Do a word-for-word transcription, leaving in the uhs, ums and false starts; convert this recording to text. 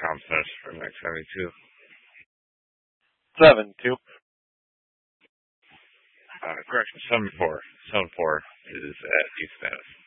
com status for Max seventy-two. Seven two. Uh, correction, seven four. Seven four is at D status.